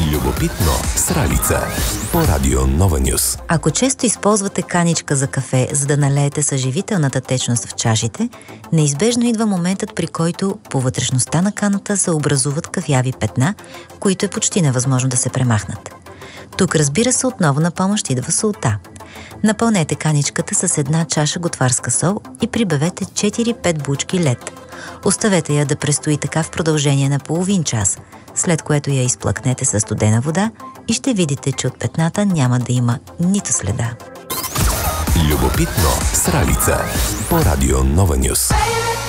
Любопитно с Ралица по Радио Нова Нюс. Ако често използвате каничка за кафе, за да налеете съживителната течност в чашите, неизбежно идва моментът, при който по вътрешността на каната се образуват кафяви петна, които е почти невъзможно да се премахнат. Тук, разбира се, отново на помощ идва солта. Напълнете каничката с една чаша готварска сол и прибавете 4-5 бучки лед. Оставете я да престои така в продължение на половин час, след което я изплъкнете със студена вода и ще видите, че от петната няма да има нито следа. Любопитно с Ралица по Радио Нова Нюс.